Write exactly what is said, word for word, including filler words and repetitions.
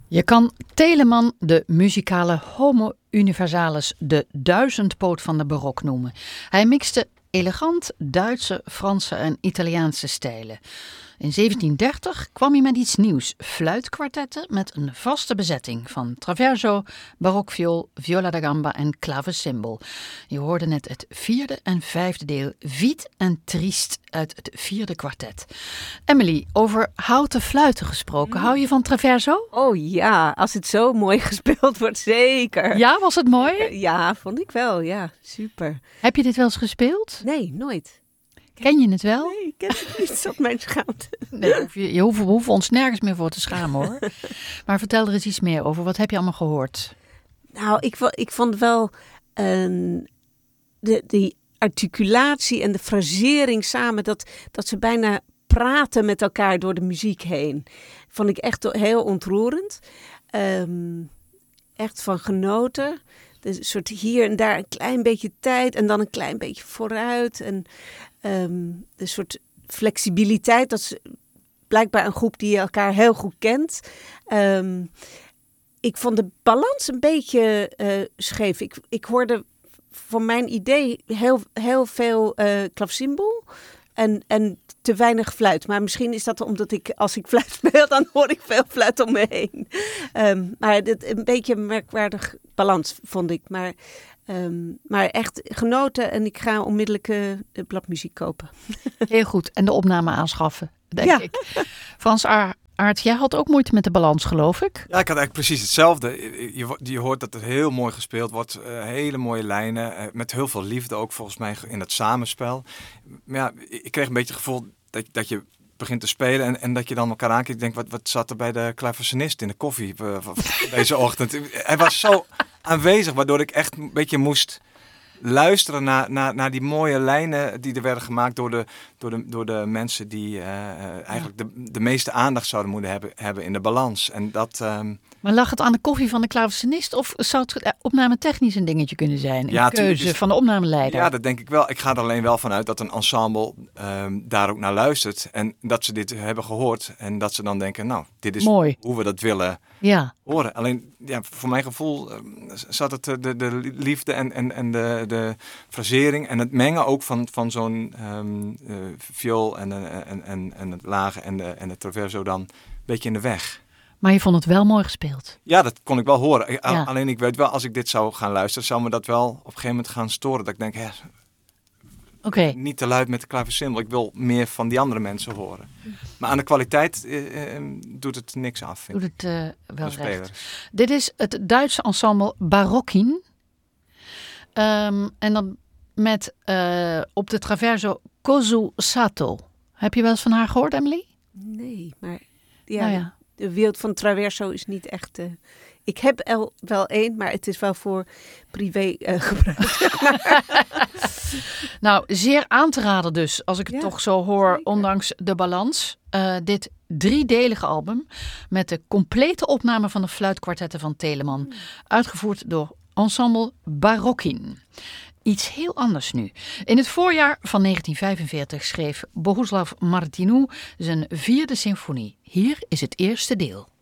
Je kan Telemann de muzikale homo universalis, de duizendpoot van de barok noemen. Hij mixte elegant Duitse, Franse en Italiaanse stijlen. In zeventien dertig kwam hij met iets nieuws, fluitkwartetten met een vaste bezetting van traverso, barokviool, viola da gamba en klavecimbal. Je hoorde net het vierde en vijfde deel, Vite en Triest uit het vierde kwartet. Emily, over houten fluiten gesproken, hou je van traverso? Oh ja, als het zo mooi gespeeld wordt, zeker. Ja, was het mooi? Ja, vond ik wel, ja, super. Heb je dit wel eens gespeeld? Nee, nooit. Ken je het wel? Nee, ik ken het niet op mijn schaamte. Nee, je, je hoeft, we hoeven ons nergens meer voor te schamen hoor. Maar vertel er eens iets meer over. Wat heb je allemaal gehoord? Nou, ik, ik vond wel uh, de, die articulatie en de frasering samen, dat, dat ze bijna praten met elkaar door de muziek heen. Vond ik echt heel ontroerend. Um, echt van genoten. Een soort hier en daar een klein beetje tijd en dan een klein beetje vooruit. En um, een soort flexibiliteit. Dat is blijkbaar een groep die elkaar heel goed kent. Um, ik vond de balans een beetje uh, scheef. Ik, ik hoorde voor mijn idee heel, heel veel uh, klavecimbal en, en te weinig fluit. Maar misschien is dat omdat ik, als ik fluit speel, dan hoor ik veel fluit om me heen. Um, maar dit, een beetje een merkwaardig balans, vond ik. Maar, um, maar echt genoten en ik ga onmiddellijk uh, bladmuziek kopen. Heel goed. En de opname aanschaffen, denk ja. ik. Frans Aert, jij had ook moeite met de balans, geloof ik? Ja, ik had eigenlijk precies hetzelfde. Je, je hoort dat het heel mooi gespeeld wordt. Uh, hele mooie lijnen. Uh, met heel veel liefde ook volgens mij in het samenspel. Maar ja, ik kreeg een beetje het gevoel dat, dat je begint te spelen en, en dat je dan elkaar aankijkt. Denk, wat, wat zat er bij de klavecinist in de koffie uh, deze ochtend? Hij was zo aanwezig, waardoor ik echt een beetje moest luisteren naar, naar, naar die mooie lijnen die er werden gemaakt door de, door de, door de mensen die uh, eigenlijk de, de meeste aandacht zouden moeten hebben, hebben in de balans. En dat, um... Maar lag het aan de koffie van de klavecinist of zou het opname technisch een dingetje kunnen zijn? Een ja, keuze is, van de opnameleider? Ja, dat denk ik wel. Ik ga er alleen wel vanuit dat een ensemble um, daar ook naar luistert. En dat ze dit hebben gehoord en dat ze dan denken, nou, dit is mooi. Hoe we dat willen ja. horen. Alleen, ja, voor mijn gevoel uh, zat het de, de, de liefde en, en, en de, de frasering en het mengen ook van, van zo'n um, uh, viool en, en, en, en het lage en, de, en het traverso dan een beetje in de weg. Maar je vond het wel mooi gespeeld. Ja, dat kon ik wel horen. Ja. Alleen ik weet wel, als ik dit zou gaan luisteren, zou me dat wel op een gegeven moment gaan storen. Dat ik denk, hè, okay. niet te luid met de klavecimbal. Ik wil meer van die andere mensen horen. Maar aan de kwaliteit uh, uh, doet het niks af. Doet het uh, wel recht. Dit is het Duitse ensemble Barockin. Um, en dan met uh, op de traverso Kozu Sato. Heb je wel eens van haar gehoord, Emily? Nee, maar ja, nou ja. de wereld van traverso is niet echt... Uh, ik heb er wel één, maar het is wel voor privé uh, gebruik. Nou, zeer aan te raden dus, als ik het ja, toch zo hoor, zeker. Ondanks de balans. Uh, dit driedelige album met de complete opname van de fluitkwartetten van Telemann. Hmm. Uitgevoerd door ensemble Barockin. Iets heel anders nu. In het voorjaar van negentien vijfenveertig schreef Bohuslav Martinu zijn vierde symfonie. Hier is het eerste deel.